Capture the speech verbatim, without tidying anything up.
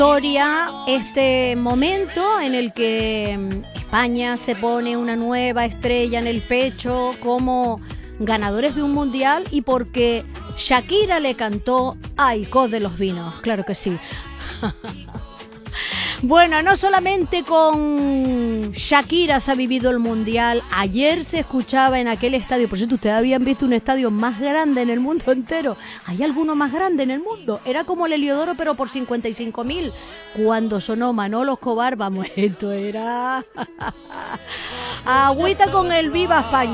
historia este momento en el que España se pone una nueva estrella en el pecho como ganadores de un mundial y porque Shakira le cantó Aicó de los Vinos, claro que sí. Bueno, no solamente con Shakira se ha vivido el mundial, ayer se escuchaba en aquel estadio, por cierto, ustedes habían visto un estadio más grande en el mundo entero, ¿hay alguno más grande en el mundo? Era como el Heliodoro pero por cincuenta y cinco mil, cuando sonó Manolo Escobar, vamos, esto era agüita con el Viva España.